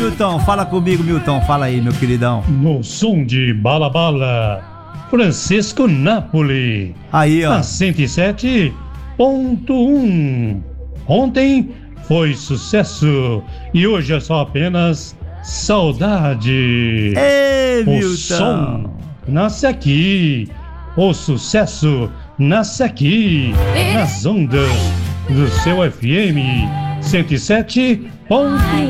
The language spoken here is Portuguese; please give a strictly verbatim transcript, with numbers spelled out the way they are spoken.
Milton, fala comigo, Milton, fala aí, meu queridão. No som de Bala Bala, Francisco Napoli. Aí, ó. A cento e sete ponto um. Ontem foi sucesso e hoje é só apenas saudade. Ei, o Milton. som nasce aqui. O sucesso nasce aqui. Nas ondas do seu F M cento e sete ponto um.